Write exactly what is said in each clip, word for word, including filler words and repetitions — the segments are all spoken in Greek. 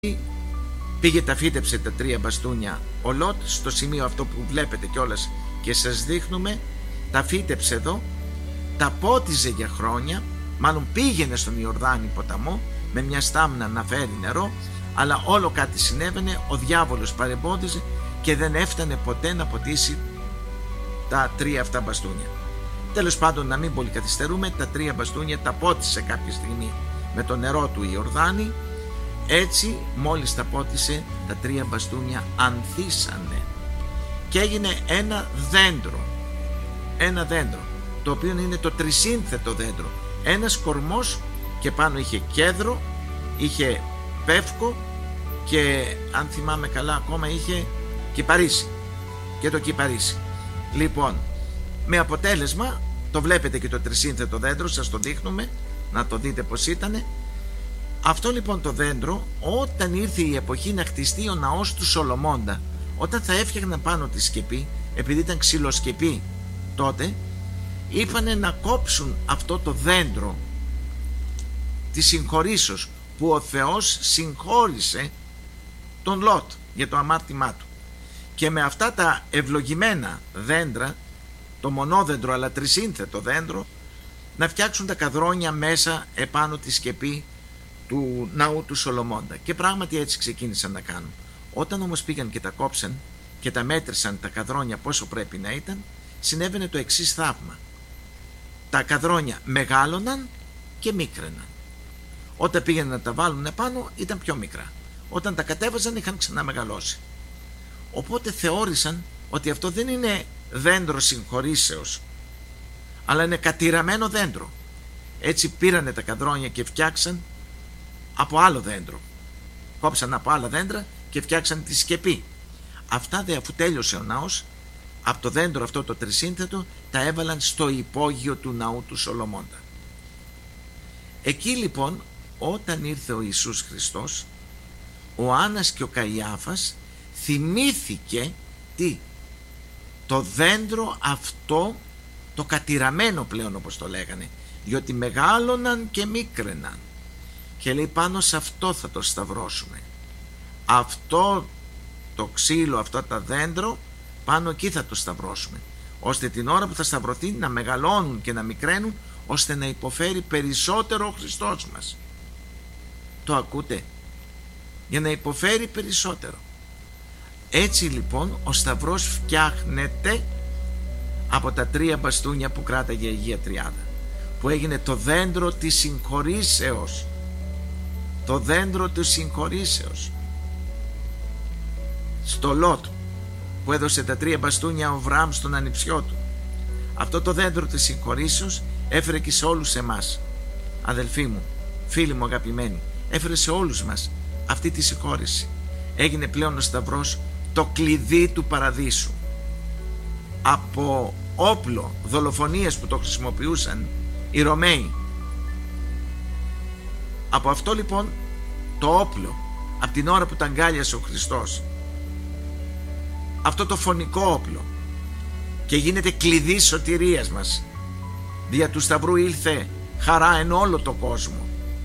πήγε, τα φύτεψε τα τρία μπαστούνια ο Λότ στο σημείο αυτό που βλέπετε κιόλας και σας δείχνουμε. Τα φύτεψε εδώ, τα πότιζε για χρόνια, μάλλον πήγαινε στον Ιορδάνη ποταμό με μια στάμνα να φέρει νερό, αλλά όλο κάτι συνέβαινε, ο διάβολος παρεμπόδιζε και δεν έφτανε ποτέ να ποτίσει τα τρία αυτά μπαστούνια. Τέλος πάντων, να μην πολύ καθυστερούμε, τα τρία μπαστούνια τα πότισε κάποια στιγμή με το νερό του Ιορδάνη. Έτσι μόλις τα πότισε, τα τρία μπαστούνια ανθίσανε και έγινε ένα δέντρο, ένα δέντρο το οποίο είναι το τρισύνθετο δέντρο, ένας κορμός, και πάνω είχε κέδρο, είχε πεύκο και αν θυμάμαι καλά ακόμα είχε κυπαρίσι και το κυπαρίσι. Λοιπόν, με αποτέλεσμα, το βλέπετε και το τρισύνθετο δέντρο, σας το δείχνουμε να το δείτε πως ήτανε. Αυτό λοιπόν το δέντρο, όταν ήρθε η εποχή να χτιστεί ο ναός του Σολομώντα, όταν θα έφτιαχναν πάνω τη σκεπή, επειδή ήταν ξυλοσκεπή τότε, είπανε να κόψουν αυτό το δέντρο της συγχωρήσεως που ο Θεός συγχώρησε τον Λότ για το αμάρτημά του, και με αυτά τα ευλογημένα δέντρα, το μονόδεντρο αλλά τρισύνθετο δέντρο, να φτιάξουν τα καδρόνια μέσα επάνω τη σκεπή του ναού του Σολομώντα. Και πράγματι έτσι ξεκίνησαν να κάνουν. Όταν όμως πήγαν και τα κόψαν και τα μέτρησαν τα καδρόνια πόσο πρέπει να ήταν, συνέβαινε το εξής θαύμα: τα καδρόνια μεγάλωναν και μίκραιναν. Όταν πήγαιναν να τα βάλουν επάνω ήταν πιο μικρά, όταν τα κατέβαζαν είχαν ξαναμεγαλώσει. Οπότε θεώρησαν ότι αυτό δεν είναι δέντρο συγχωρήσεως, αλλά είναι κατηραμένο δέντρο. Έτσι πήρανε τα καδρόνια και φτιάξαν από άλλο δέντρο, κόψαν από άλλα δέντρα και φτιάξαν τη σκεπή. Αυτά δε, αφού τέλειωσε ο ναός, από το δέντρο αυτό το τρισύνθετο τα έβαλαν στο υπόγειο του ναού του Σολομώντα. Εκεί λοιπόν, όταν ήρθε ο Ιησούς Χριστός, ο Άννας και ο Καϊάφας θυμήθηκε τι? Το δέντρο αυτό, το κατηραμένο πλέον όπως το λέγανε, διότι μεγάλωναν και μίκραιναν, και λέει πάνω σε αυτό θα το σταυρώσουμε. Αυτό το ξύλο, αυτό το δέντρο, πάνω εκεί θα το σταυρώσουμε, ώστε την ώρα που θα σταυρωθεί να μεγαλώνουν και να μικραίνουν, ώστε να υποφέρει περισσότερο ο Χριστός μας. Το ακούτε? Για να υποφέρει περισσότερο. Έτσι λοιπόν ο σταυρός φτιάχνεται από τα τρία μπαστούνια που κράταγε η Αγία Τριάδα, που έγινε το δέντρο της συγχωρήσεως. Το δέντρο της συγχωρήσεως στο Λότ, που έδωσε τα τρία μπαστούνια ο Αβραάμ στον ανιψιό του. Αυτό το δέντρο της συγχωρήσεως έφερε και σε όλους εμάς, αδελφοί μου, φίλοι μου αγαπημένοι, έφερε σε όλους μας αυτή τη συγχώρηση. Έγινε πλέον ο σταυρός το κλειδί του παραδείσου. Από όπλο δολοφονίες που το χρησιμοποιούσαν οι Ρωμαίοι, από αυτό λοιπόν το όπλο, από την ώρα που τα αγκάλιασε ο Χριστός, αυτό το φωνικό όπλο, και γίνεται κλειδί σωτηρίας μας. Δια του σταυρού ήλθε χαρά εν όλο το κόσμο,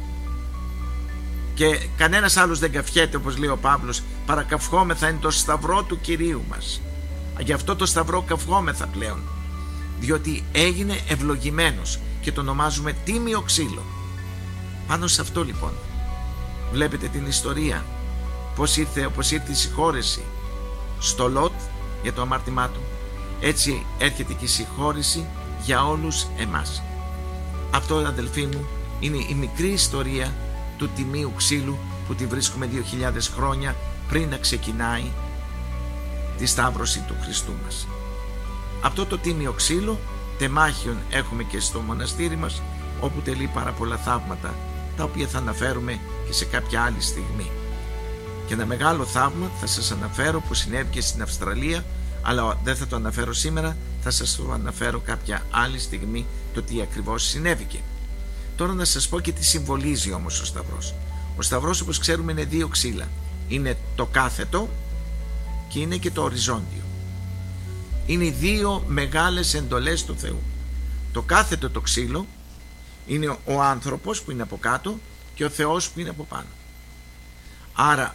και κανένας άλλος δεν καυχέται, όπως λέει ο Παύλος, παρακαυχόμεθα εν το σταυρό του Κυρίου μας. Γι' αυτό το σταυρό καυχόμεθα πλέον, διότι έγινε ευλογημένος και το ονομάζουμε τίμιο ξύλο. Πάνω σε αυτό λοιπόν βλέπετε την ιστορία, πως ήρθε, πως ήρθε η συγχώρεση στο Λότ για το αμάρτημά του. Έτσι έρχεται και η συγχώρεση για όλους εμάς. Αυτό, αδελφοί μου, είναι η μικρή ιστορία του τιμίου ξύλου που τη βρίσκουμε δύο χιλιάδες χρόνια πριν να ξεκινάει τη σταύρωση του Χριστού μας. Αυτό το τίμιο ξύλο τεμάχιον έχουμε και στο μοναστήρι μας, όπου τελεί πάρα πολλά θαύματα, τα οποία θα αναφέρουμε και σε κάποια άλλη στιγμή. Και ένα μεγάλο θαύμα θα σας αναφέρω που συνέβη και στην Αυστραλία, αλλά δεν θα το αναφέρω σήμερα, θα σας το αναφέρω κάποια άλλη στιγμή το τι ακριβώς συνέβηκε. Τώρα να σας πω και τι συμβολίζει όμως ο σταυρός. Ο σταυρός, όπως ξέρουμε, είναι δύο ξύλα. Είναι το κάθετο και είναι και το οριζόντιο. Είναι οι δύο μεγάλες εντολές του Θεού. Το κάθετο το ξύλο είναι ο άνθρωπος που είναι από κάτω και ο Θεός που είναι από πάνω. Άρα